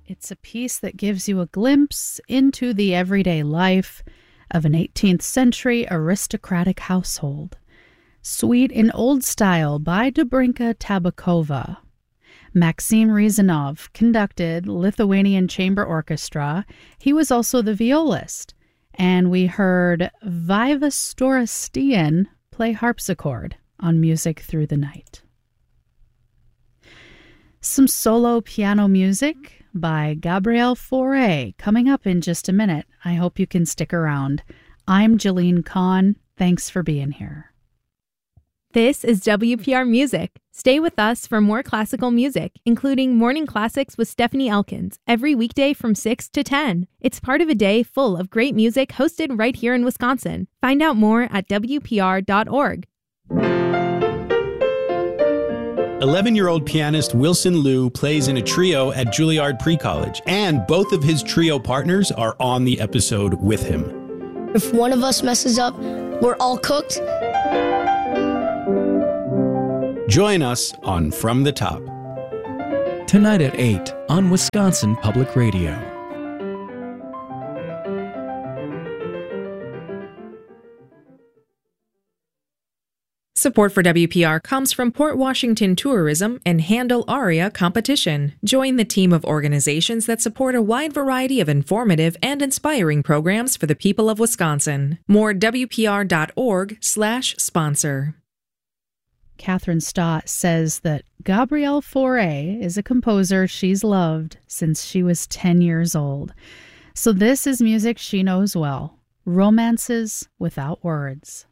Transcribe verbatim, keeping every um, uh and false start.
It's a piece that gives you a glimpse into the everyday life of an eighteenth century aristocratic household. Suite in Old Style by Dobrinka Tabakova. Maxim Rezanov conducted Lithuanian Chamber Orchestra. He was also the violist. And we heard Viva Storostian play harpsichord on Music Through the Night. Some solo piano music by Gabrielle Fauré coming up in just a minute. I hope you can stick around. I'm Jillian Kahn. Thanks for being here. This is W P R Music. Stay with us for more classical music, including Morning Classics with Stephanie Elkins, every weekday from six to ten. It's part of a day full of great music hosted right here in Wisconsin. Find out more at W P R dot org. eleven-year-old pianist Wilson Liu plays in a trio at Juilliard Pre-College, and both of his trio partners are on the episode with him. If one of us messes up, we're all cooked. Join us on From the Top. Tonight at eight on Wisconsin Public Radio. Support for W P R comes from Port Washington Tourism and Handel Aria Competition. Join the team of organizations that support a wide variety of informative and inspiring programs for the people of Wisconsin. More at W P R dot org slash sponsor. Catherine Stott says that Gabrielle Fauré is a composer she's loved since she was ten years old. So this is music she knows well, Romances Without Words.